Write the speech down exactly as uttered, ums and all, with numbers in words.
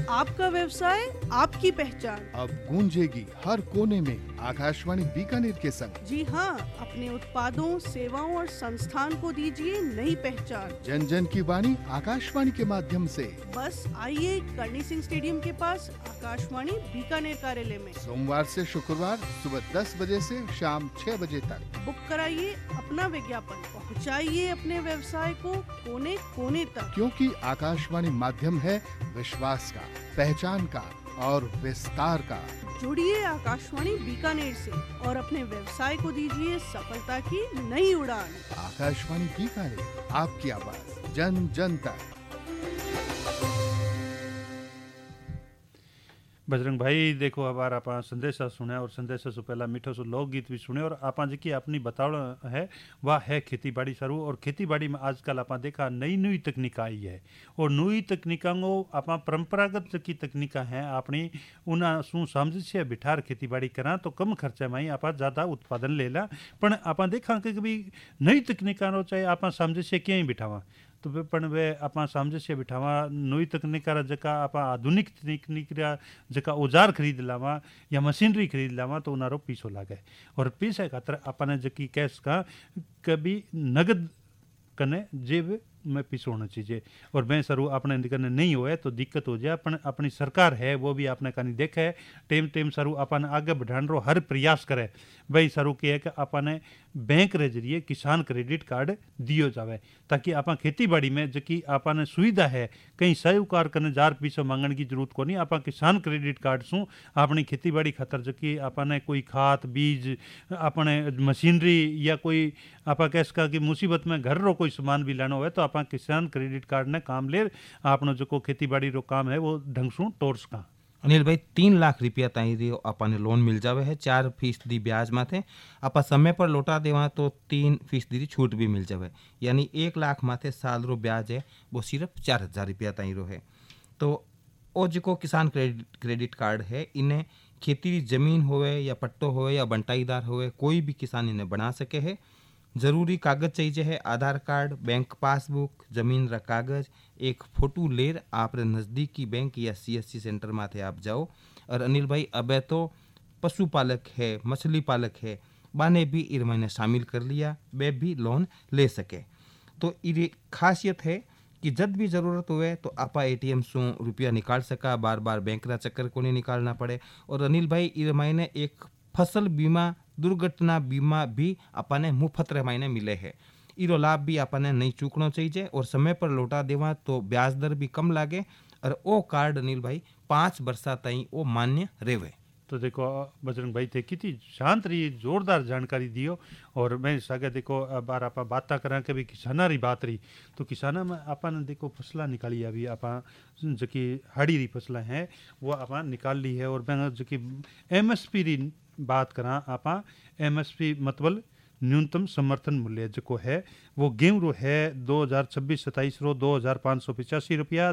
आपका व्यवसाय, आपकी पहचान। अब गूंजेगी हर कोने में आकाशवाणी बीकानेर के संग। जी हाँ, अपने उत्पादों, सेवाओं और संस्थान को दीजिए नई पहचान। जन जन की वाणी आकाशवाणी के माध्यम से। बस आइए करणी सिंह स्टेडियम के पास आकाशवाणी बीकानेर कार्यालय में सोमवार से शुक्रवार सुबह दस बजे से शाम छह बजे तक। बुक कराइए अपना विज्ञापन, पहुंचाइए अपने व्यवसाय को कोने कोने तक। क्योंकि आकाशवाणी माध्यम है विश्वास का, पहचान का और विस्तार का। जुड़िए आकाशवाणी बीकानेर से और अपने व्यवसाय को दीजिए सफलता की नई उड़ान। आकाशवाणी बीकानेर, आपकी आवाज जन जन तक। बजरंग भाई देखो अबार आप संदेशा सुने और संदेशा से पहला मीठो सो लोकगीत भी सुने और आप जी अपनी बतावड़ है वह है खेती बाड़ी सारू। और खेती बाड़ी में आजकल आप देखा नई नई तकनीक आई है और नई तकनीकों आप परंपरागत की तकनीका हैं अपनी उन्हें शू समझ से बिठार खेती बाड़ी करा तो कम खर्चे में ही आप ज़्यादा उत्पादन ले ला। पर आप देखा कि कभी नई तकनीका चाहे आप समझ से क्या ही बिठावा तो वे पण वे आप समझ से बिठावा नई तकनीक जका आप आधुनिक तकनीक जका औजार खरीद लावा या मशीनरी खरीद लावा तो उनारो पीछो लागे। और पीछे खातर अपने जकी कैश का कभी नगद कने जेब में पीछे होना चाहिए। और मैं सरू अपने कने नहीं होए तो दिक्कत हो जाए। अपन अपनी सरकार है वो भी आपने कहीं देखा है टेम टेम सरू अपन आगे बढ़ाने रो हर प्रयास करे भाई सरू के है कि अपने बैंक रे जरिए किसान क्रेडिट कार्ड दियो जावे ताकि आप खेती बाड़ी में जकी आपने सुविधा है कहीं साहूकार कने जार पीछे मांगने की जरूरत को नहीं। आप किसान क्रेडिट कार्ड सू अपनी खेती बाड़ी खातर जकी आपने कोई खाद बीज अपने मशीनरी या कोई आप कैस का कि मुसीबत में घर रो कोई सामान भी लेना हो तो आप किसान क्रेडिट कार्ड ने काम ले आपनो जो खेती बाड़ी रो काम है वो ढंग सु टोर्स का। अनिल भाई तीन लाख रुपया ताई रे अपने लोन मिल जावे है चार फीसदी ब्याज माथे आप समय पर लौटा देवा तो तीन फीसदी छूट भी मिल जावे यानी एक लाख माथे साल रो ब्याज है वो सिर्फ चार हजार रुपया ताई रो है। तो ओ जो किसान क्रेडिट क्रेडिट कार्ड है इन्हें खेती जमीन होवे या पट्टो होवे या बंटाईदार होवे कोई भी किसान इन्हें बना सके है। जरूरी कागज चाहिए है आधार कार्ड, बैंक पासबुक, जमीन रा कागज, एक फोटो लेर आप नज़दीकी बैंक या सीएससी सेंटर माथे आप जाओ। और अनिल भाई अबे तो पशुपालक है मछली पालक है बाने भी इर महीने शामिल कर लिया वे भी लोन ले सके। तो ये खासियत है कि जब भी ज़रूरत हुए तो आपा एटीएम से रुपया निकाल सका बार बार बैंक रा चक्कर को नहीं निकालना पड़े। और अनिल भाई इर महीने एक फसल बीमा दुर्घटना बीमा भी अपने मुफ्त महीने मिले है इरो लाभ भी अपने नहीं चूकना चाहिए और समय पर लौटा देवा तो ब्याज दर भी कम लागे और ओ कार्ड अनिल भाई पाँच वर्षा तई वो मान्य रेवे। तो देखो बजरंग भाई थे कितनी शांत रही जोरदार जानकारी दियो। और मैं सागे देखो बार आप बात करा के भी किसाना री बात रही तो किसाना में अपन देखो फसला निकाली अभी आप जकी हाड़ी री फसला हैं वो आप निकाल ली है। और मैं जकी एमएसपी री बात करा आप एमएसपी मतलब न्यूनतम समर्थन मूल्य जो है वो गेहूं रो है दो हजार छब्बीस सताईस रो दो हजार पाँच सौ पिचासी रुपया